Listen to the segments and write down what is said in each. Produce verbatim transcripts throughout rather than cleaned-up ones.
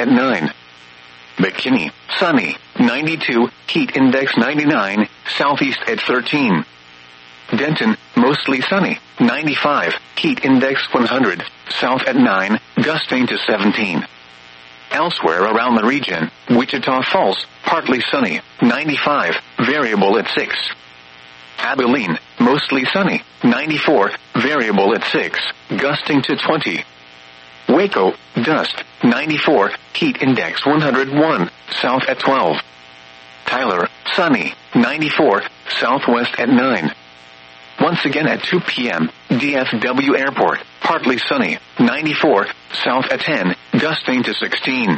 at nine. McKinney, sunny, ninety-two, heat index ninety-nine, southeast at thirteen. Denton, mostly sunny, ninety-five, heat index one hundred, south at nine, gusting to seventeen. Elsewhere around the region, Wichita Falls, partly sunny, ninety-five, variable at six. Abilene, mostly sunny, ninety-four, variable at six, gusting to twenty. Waco, dust, ninety-four, heat index one hundred one, south at twelve. Tyler, sunny, ninety-four, southwest at nine. Once again at two p.m., D F W Airport, partly sunny, ninety-four, south at ten, gusting to sixteen.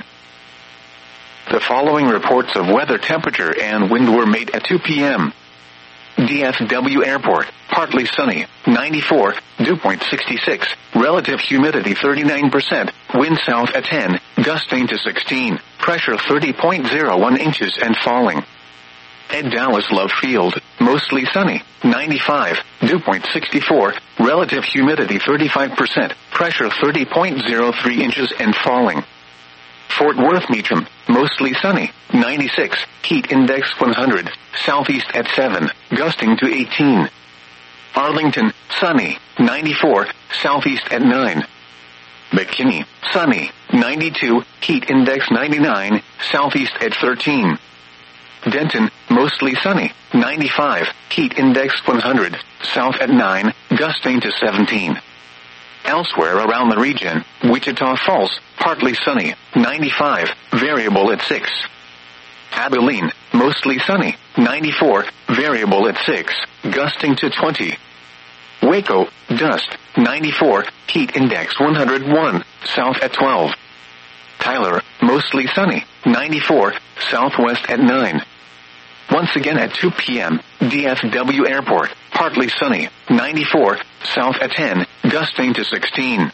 The following reports of weather temperature and wind were made at two p.m. D F W Airport, partly sunny, ninety-four, dew point sixty-six, relative humidity thirty-nine percent, wind south at ten, gusting to sixteen, pressure thirty point zero one inches and falling. At Dallas Love Field, mostly sunny, ninety-five, dew point sixty-four, relative humidity thirty-five percent, pressure thirty point zero three inches and falling. Fort Worth Meacham, mostly sunny, ninety-six, heat index one hundred, southeast at seven, gusting to eighteen. Arlington, sunny, ninety-four, southeast at nine. McKinney, sunny, ninety-two, heat index ninety-nine, southeast at thirteen. Denton, mostly sunny, ninety-five, heat index one hundred, south at nine, gusting to seventeen. Elsewhere around the region, Wichita Falls, partly sunny, ninety-five, variable at six. Abilene, mostly sunny, ninety-four, variable at six, gusting to twenty. Waco, dust, ninety-four, heat index one hundred one, south at twelve. Tyler, mostly sunny, ninety-four, southwest at nine. Once again at two p.m., D F W Airport, partly sunny, ninety-four, south at ten, gusting to sixteen.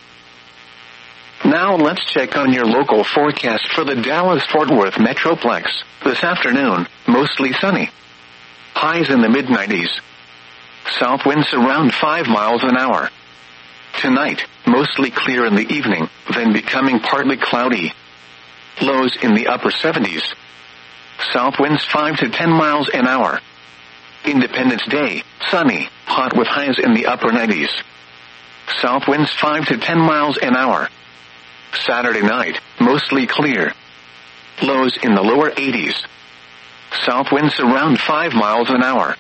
Now let's check on your local forecast for the Dallas-Fort Worth Metroplex. This afternoon, mostly sunny. Highs in the mid nineties. South winds around five miles an hour. Tonight, mostly clear in the evening, then becoming partly cloudy. Lows in the upper seventies. South winds five to ten miles an hour. Independence Day, sunny, hot with highs in the upper nineties. South winds five to ten miles an hour. Saturday night, mostly clear. Lows in the lower eighties. South winds around five miles an hour.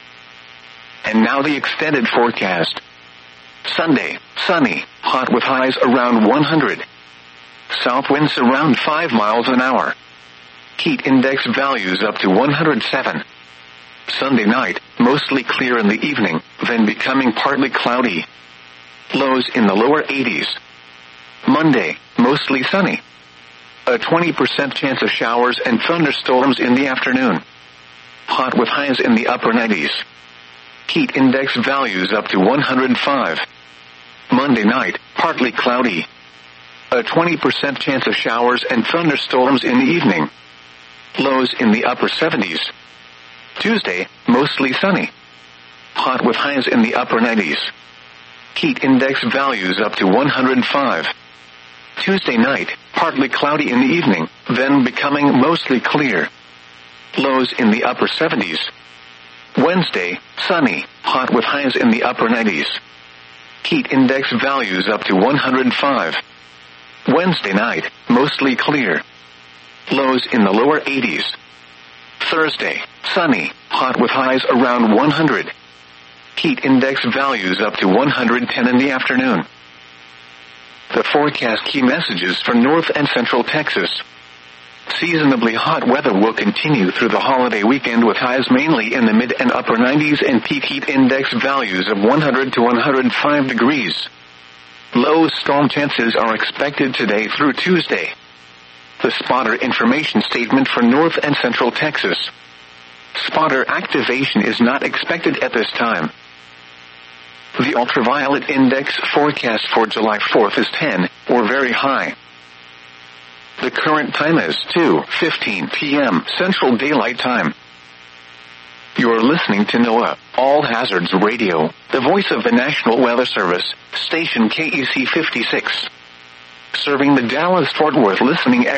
And now the extended forecast. Sunday, sunny, hot with highs around one hundred. South winds around five miles an hour. Heat index values up to one hundred seven. Sunday night, mostly clear in the evening, then becoming partly cloudy. Lows in the lower eighties. Monday, mostly sunny. A twenty percent chance of showers and thunderstorms in the afternoon. Hot with highs in the upper nineties. Heat index values up to one hundred five. Monday night, partly cloudy. A twenty percent chance of showers and thunderstorms in the evening. Lows in the upper seventies. Tuesday, mostly sunny. Hot with highs in the upper nineties. Heat index values up to one hundred five. Tuesday night, partly cloudy in the evening, then becoming mostly clear. Lows in the upper seventies. Wednesday, sunny, hot with highs in the upper nineties. Heat index values up to one hundred five. Wednesday night, mostly clear. Lows in the lower eighties. Thursday, sunny, hot with highs around one hundred. Heat index values up to one hundred ten in the afternoon. The forecast key messages for North and Central Texas. Seasonably hot weather will continue through the holiday weekend with highs mainly in the mid and upper nineties and peak heat index values of one hundred to one hundred five degrees. Low storm chances are expected today through Tuesday. The spotter information statement for North and Central Texas. Spotter activation is not expected at this time. The ultraviolet index forecast for July fourth is ten, or very high. The current time is two fifteen p.m. Central Daylight Time. You're listening to NOAA, All Hazards Radio, the voice of the National Weather Service, station K E C fifty-six. Serving the Dallas-Fort Worth listening area.